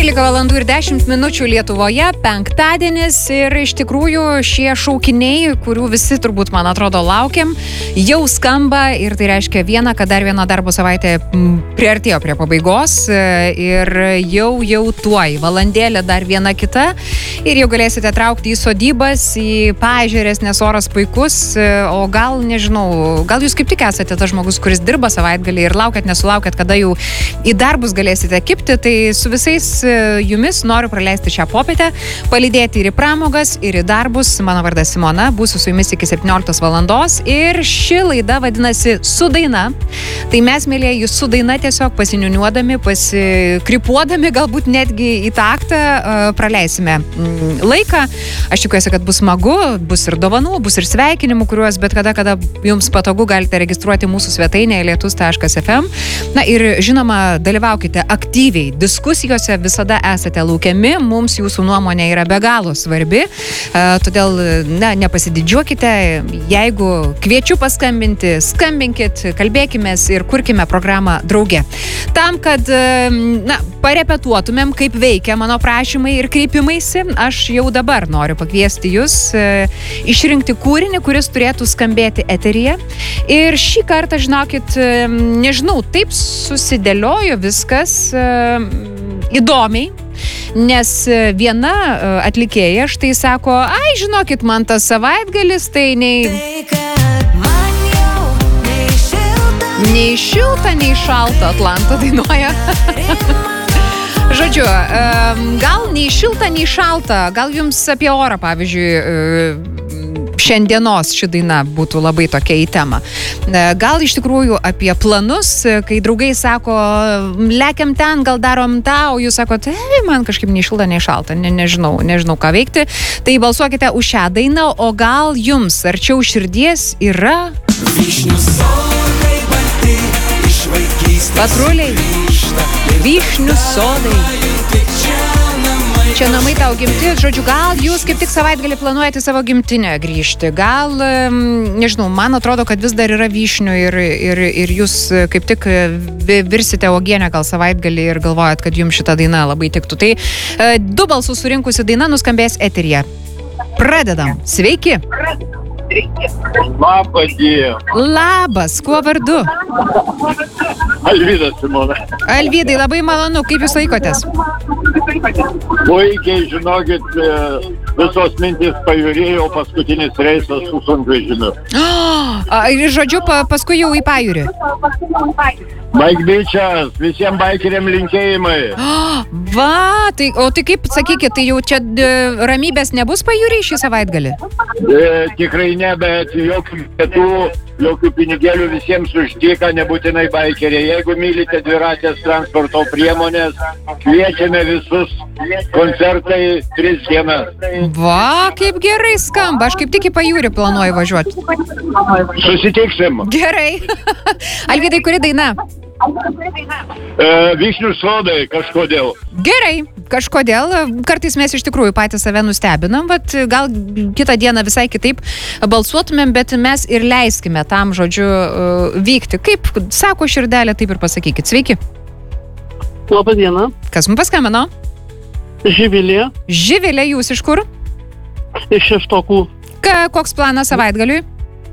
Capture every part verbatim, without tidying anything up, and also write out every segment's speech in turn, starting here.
trylika valandų ir dešimt minučių Lietuvoje, penktadienis ir iš tikrųjų šie šaukiniai, kurių visi turbūt, man atrodo, laukiam, jau skamba ir tai reiškia viena, kad dar viena darbo savaitė priartėjo prie pabaigos ir jau, jau tuoj, valandėlė dar viena kita ir jau galėsite traukti į sodybas, į paežerės, nes oras puikus, o gal, nežinau, gal jūs kaip tik esate tas žmogus, kuris dirba savaitgalį ir laukiat, nesulaukiat, kada jau į darbus galėsite kipti, tai su visais jumis noriu praleisti šią popietę, palydėti ir į pramogas, ir į darbus. Mano vardas Simona, būsiu su jumis iki septynioliktos valandos ir ši laida vadinasi Su daina. Tai mes, mėlėjai, su daina tiesiog pasiniuniuodami, pasikrypuodami, galbūt netgi į taktą praleisime laiką. Aš tikiuosi, kad bus smagu, bus ir dovanų, bus ir sveikinimų, kuriuos bet kada, kada jums patogu galite registruoti mūsų svetainėje lietus taškas ef em. Na ir žinoma, dalyvaukite aktyviai diskusijose, visada esate laukiami, mums jūsų nuomonė yra be galo svarbi, todėl na, nepasididžiuokite, jeigu kviečiu paskambinti, skambinkit, kalbėkimės ir kurkime programą drauge. Tam, kad na, parepetuotumėm, kaip veikia mano prašymai ir kreipimaisi, aš jau dabar noriu pakviesti jūs išrinkti kūrinį, kuris turėtų skambėti eteryje. Ir šį kartą, žinokit, nežinau, taip susidėliojo viskas įdomiai, nes viena atlikėja štai sako, ai, žinokit, man tas savaitgalis, tai nei... Nei šilta, nei šalta, Atlanta dainuoja. Žodžiu, gal nei šilta, nei šalta, gal jums apie orą, pavyzdžiui, šiandienos ši daina būtų labai tokia į temą. Gal iš tikrųjų apie planus, kai draugai sako, lekiam ten, gal darom tą, o jūs sakote, man kažkaip nei šilta, nei šalta, ne, nežinau, nežinau ką veikti. Tai balsuokite už šią dainą, o gal jums arčiau širdies yra... Patruliai, vyšnių sodai. Čia namai tau gimti, žodžiu, gal jūs kaip tik savaitgalį planuojate savo gimtinę grįžti, gal, nežinau, man atrodo, kad vis dar yra vyšnių ir, ir, ir jūs kaip tik virsite uogienę gal savaitgalį ir galvojat, kad jums šita daina labai tiktų. Tai du balsus surinkusi daina nuskambės eteryje. Pradedam. Sveiki. Labą dieną. Labas, kuo vardu? Alvydas, Simona. Alvydai, labai malonu, kaip jūs laikotės? Puikiai, žinokit, visos mintys pajūrėjo, paskutinis reisas su sunkvežimiu. Oh, ir žodžiu, pa, paskui jau į pajūrį. Bike Beach'as, visiems baikeriam linkėjimai. Oh, va, tai, o tai kaip, sakykit, tai jau čia d, ramybės nebus pajūrį šį savaitgalį? E, tikrai ne, bet jokių pietų, jokių pinigėlių visiems uždyka, nebūtinai baikeriai. Jeigu mylite dviratės transporto priemonės, kviečiame visus koncertai tris dienas. Va, kaip gerai skamba, aš kaip tik į pajūrį planuoju važiuoti. Susitiksim. Gerai. Alvydai, kuri daina? E, vyšnių sodai kažkodėl. Gerai, kažkodėl. Kartais mes iš tikrųjų patys save nustebinam, bet gal kitą dieną visai kitaip balsuotumėm, bet mes ir leiskime tam, žodžiu, vykti. Kaip sako širdelė, taip ir pasakykit. Sveiki. Labą dieną. Kas mums paskambino? Živilė. Živilė, jūs iš kur? Iš Šeštokų. Ka, koks planas savaitgaliui?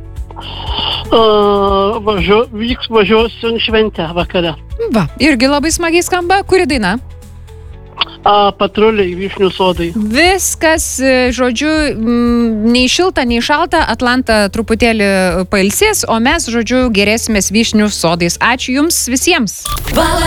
Uh, važiu, vyks važiuosiu šventę vakare. Va, irgi labai smagiai skamba. Kuri daina? Uh, patruliai, vyšnių sodai. Viskas, žodžiu, nei šilta, nei šalta, Atlanta truputėlį pailsės, o mes, žodžiu, gerėsimės vyšnių sodais. Ačiū jums visiems.